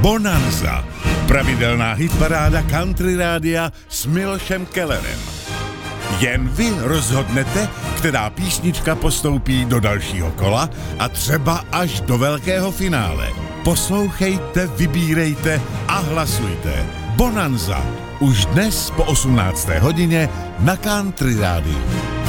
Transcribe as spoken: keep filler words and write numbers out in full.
Bonanza. Pravidelná hitparáda country rádia s Milošem Kellerem. Jen vy rozhodnete, která písnička postoupí do dalšího kola a třeba až do velkého finále. Poslouchejte, vybírejte a hlasujte. Bonanza. Už dnes po osmnácté hodině na Country rádiu.